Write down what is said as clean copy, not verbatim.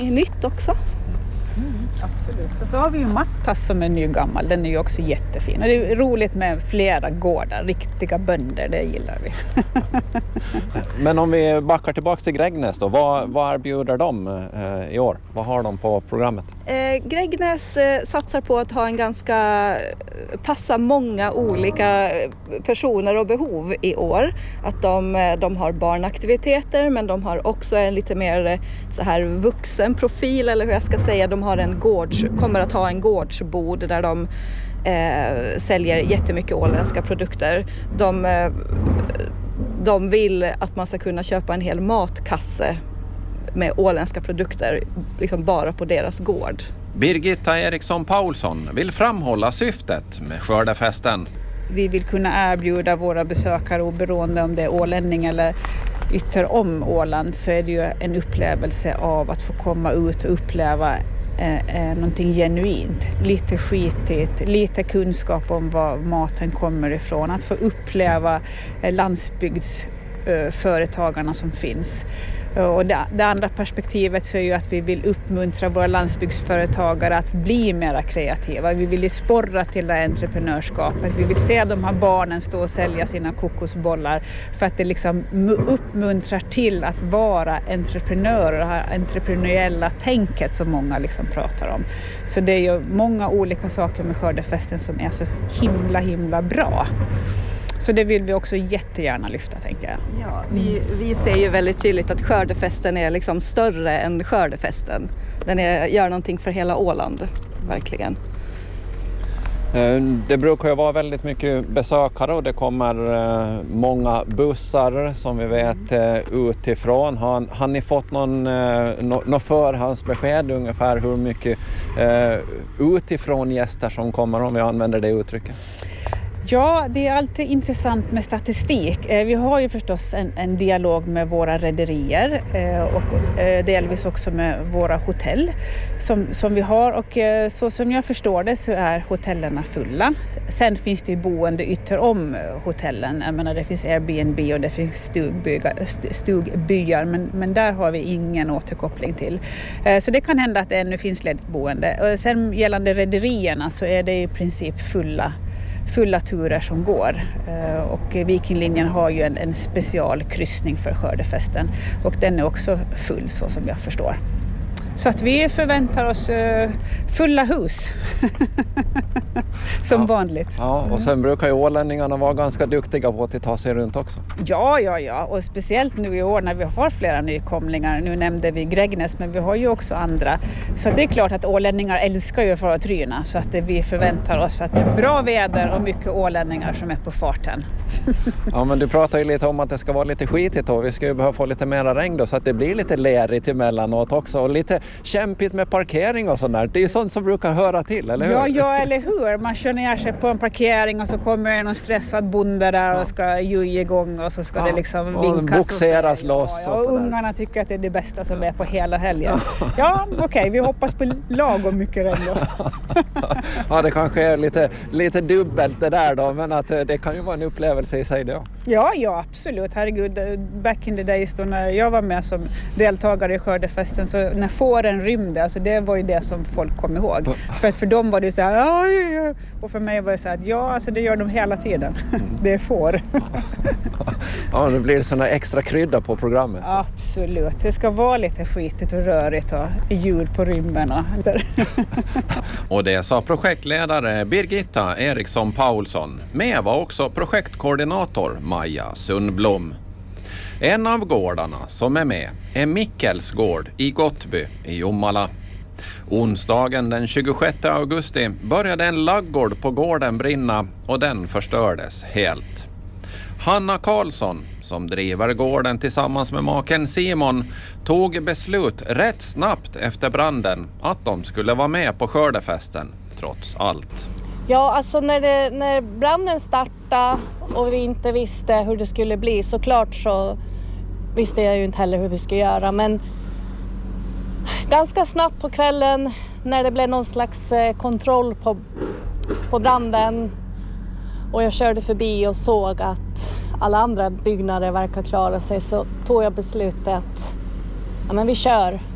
Nytt också. Absolut. Och så har vi ju Mattas som är nygammal. Den är ju också jättefin. Och det är roligt med flera gårdar, riktiga bönder, det gillar vi. Men om vi backar tillbaka till Grägnäs då, vad erbjuder de i år? Vad har de på programmet? Grägnäs satsar på att ha passa många olika personer och behov i år. Att de har barnaktiviteter, men de har också en lite mer så här vuxen profil, eller hur jag ska säga. De har kommer att ha en gårdsbod där de säljer jättemycket åländska produkter. De vill att man ska kunna köpa en hel matkasse med åländska produkter liksom bara på deras gård. Birgitta Eriksson Paulsson vill framhålla syftet med skördefesten. Vi vill kunna erbjuda våra besökare, oberoende om det är ålänning eller ytter om Åland, så är det ju en upplevelse av att få komma ut och uppleva någonting genuint, lite skitigt, lite kunskap om var maten kommer ifrån, att få uppleva landsbygdsföretagarna som finns. Och det andra perspektivet så är ju att vi vill uppmuntra våra landsbygdsföretagare att bli mer kreativa. Vi vill sporra till det entreprenörskapet. Vi vill se de här barnen stå och sälja sina kokosbollar för att det liksom uppmuntrar till att vara entreprenörer och ha entreprenöriella tänket som många liksom pratar om. Så det är ju många olika saker med skördefesten som är så himla bra. Så det vill vi också jättegärna lyfta, tänker jag. Ja, vi ser ju väldigt tydligt att skördefesten är liksom större än skördefesten. Den gör någonting för hela Åland, verkligen. Det brukar ju vara väldigt mycket besökare och det kommer många bussar som vi vet utifrån. Har ni fått någon förhandsbesked ungefär hur mycket utifrån gäster som kommer, om vi använder det uttrycket? Ja, det är alltid intressant med statistik. Vi har ju förstås en dialog med våra rederier och delvis också med våra hotell som vi har. Och så som jag förstår det så är hotellerna fulla. Sen finns det ju boende ytter om hotellen. Jag menar, det finns Airbnb och det finns stugbyar, men där har vi ingen återkoppling till. Så det kan hända att det ännu finns ledigt boende. Och sen gällande rederierna så är det i princip fulla turer som går, och Vikinglinjen har ju en specialkryssning för skördefesten och den är också full så som jag förstår. Så att vi förväntar oss fulla hus som vanligt. Ja, och sen brukar ju ålänningarna vara ganska duktiga på att ta sig runt också. Ja, och speciellt nu i år när vi har flera nykomlingar. Nu nämnde vi Grägnäs, men vi har ju också andra. Så det är klart att ålänningar älskar ju för att tryna, så att vi förväntar oss att det är bra väder och mycket ålänningar som är på farten. Ja, men du pratar ju lite om att det ska vara lite skitigt och vi ska ju behöva få lite mera regn då, så att det blir lite lerigt emellanåt också och lite kämpigt med parkering och sånt där. Det är ju sånt som brukar höra till, eller hur? Ja, eller hur? Man kör ner sig på en parkering och så kommer någon stressad bonde där och ska juja igång och så ska det liksom vinkas. Och boxeras loss. Ja, och ungarna tycker att det är det bästa som är på hela helgen. Ja, okej, vi hoppas på lagom mycket regn då. Ja, det kanske är lite dubbelt det där då, men att det kan ju vara en upplevelse i sig då. Ja, absolut. Herregud, back in the days då när jag var med som deltagare i skördefesten, så när fåren rymde, alltså det var ju det som folk kom ihåg. För dem var det så här, ja. Och för mig var det så här, ja, alltså det gör de hela tiden. Det är får. Ja, nu blir det såna extra krydda på programmet. Absolut. Det ska vara lite skitigt och rörigt och djur på rymmen. Och det sa projektledare Birgitta Eriksson Paulsson. Med var också projektkoordinator Maja Sundblom. En av gårdarna som är med är Mikkels gård i Gottby i Jomala. Onsdagen den 26 augusti började en laggård på gården brinna och den förstördes helt. Hanna Karlsson, som driver gården tillsammans med maken Simon, tog beslut rätt snabbt efter branden att de skulle vara med på skördefesten, trots allt. Ja, alltså när branden startade och vi inte visste hur det skulle bli, såklart så visste jag ju inte heller hur vi skulle göra. Men ganska snabbt på kvällen när det blev någon slags kontroll på branden och jag körde förbi och såg att alla andra byggnader verkar klara sig, så tog jag beslutet att vi kör.